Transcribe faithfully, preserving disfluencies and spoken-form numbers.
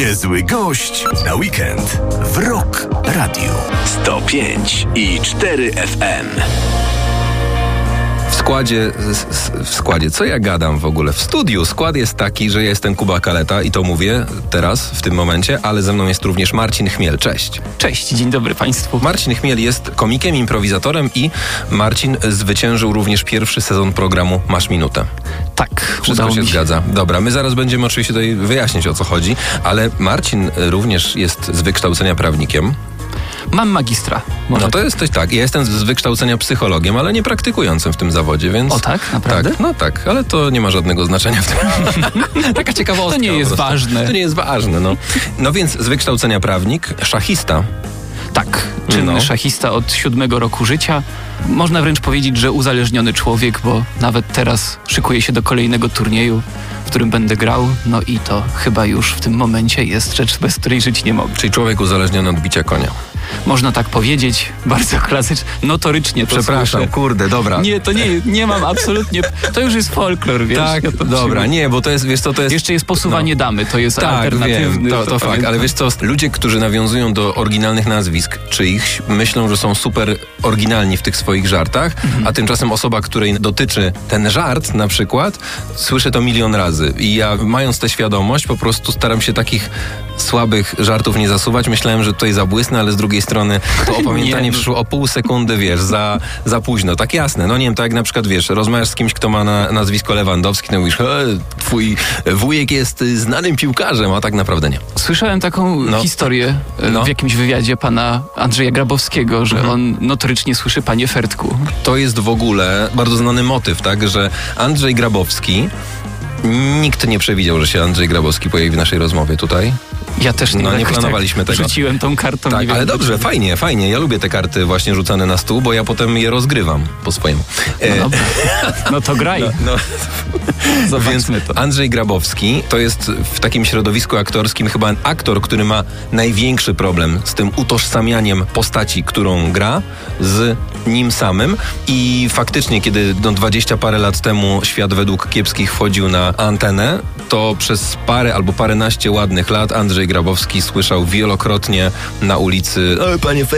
Niezły gość na weekend w Rock Radio sto pięć i cztery F M. W składzie, w składzie, co ja gadam w ogóle? W studiu skład jest taki, że ja jestem Kuba Kaleta i to mówię teraz, w tym momencie, ale ze mną jest również Marcin Chmiel. Cześć. Cześć, dzień dobry Państwu. Marcin Chmiel jest komikiem, improwizatorem i Marcin zwyciężył również pierwszy sezon programu Masz Minutę. Tak, Wszystko się, się zgadza. Dobra, my zaraz będziemy oczywiście tutaj wyjaśnić, o co chodzi, ale Marcin również jest z wykształcenia prawnikiem. Mam magistra. Może No to jest coś tak. Ja jestem z wykształcenia psychologiem, ale nie praktykującym w tym zawodzie, więc... O tak? Naprawdę? Tak, no tak, ale to nie ma żadnego znaczenia w tym. Taka ciekawostka. To nie jest ważne. To nie jest ważne, no. No więc z wykształcenia prawnik, szachista. Tak, czynny no. szachista od siódmego roku życia. Można wręcz powiedzieć, że uzależniony człowiek, bo nawet teraz szykuję się do kolejnego turnieju, w którym będę grał, no i to chyba już w tym momencie jest rzecz, bez której żyć nie mogę. Czyli człowiek uzależniony od bicia konia. Można tak powiedzieć, bardzo klasycznie, notorycznie to Przepraszam, słyszę. kurde, dobra. Nie, to nie, nie mam absolutnie, to już jest folklor, wiesz. Tak, ja to dobra, przyjmuję. nie, bo to jest, wiesz co, to jest... Jeszcze jest posuwanie no. damy, to jest tak, alternatywny. Wiem, to, to, to fakt, pamiętam. ale wiesz co, ludzie, którzy nawiązują do oryginalnych nazwisk czyichś, myślą, że są super oryginalni w tych swoich żartach, mhm. a tymczasem osoba, której dotyczy ten żart na przykład, słyszę to milion razy i ja, mając tę świadomość, po prostu staram się takich słabych żartów nie zasuwać. Myślałem, że tutaj zabłysnę, ale z drugiej strony to opamiętanie nie, no. przyszło o pół sekundy, wiesz, za, za późno. Tak jasne. No nie wiem, tak jak na przykład, wiesz, rozmawiasz z kimś, kto ma na, nazwisko Lewandowski, no mówisz, e, twój wujek jest znanym piłkarzem, a tak naprawdę nie. Słyszałem taką No. historię e, No. w jakimś wywiadzie pana Andrzeja Grabowskiego, że mhm. on notorycznie słyszy panie Fertku. To jest w ogóle bardzo znany motyw, tak, że Andrzej Grabowski, nikt nie przewidział, że się Andrzej Grabowski pojawi w naszej rozmowie tutaj. Ja też nie, No, nie jakoś planowaliśmy tak tego. Rzuciłem tą kartą. Tak, nie wiem, ale dobrze, dlaczego. fajnie, fajnie. Ja lubię te karty właśnie rzucane na stół, bo ja potem je rozgrywam po swojemu. No, dobra. No to graj. No, no. Zobaczmy Więc to. Andrzej Grabowski to jest w takim środowisku aktorskim chyba aktor, który ma największy problem z tym utożsamianiem postaci, którą gra, z nim samym. I faktycznie, kiedy no, dwadzieścia parę lat temu Świat według kiepskich wchodził na antenę, to przez parę albo paręnaście ładnych lat Andrzej Grabowski słyszał wielokrotnie na ulicy: e, panie